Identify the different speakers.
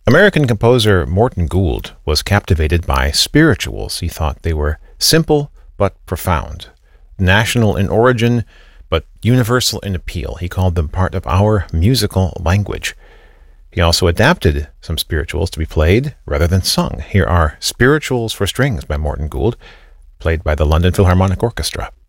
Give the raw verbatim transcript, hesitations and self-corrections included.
Speaker 1: American composer Morton Gould was captivated by spirituals. He thought they were simple but profound, national in origin but universal in appeal. He called them part of our musical language. He also adapted some spirituals to be played rather than sung. Here are Spirituals for Strings by Morton Gould, played by the London Philharmonic Orchestra.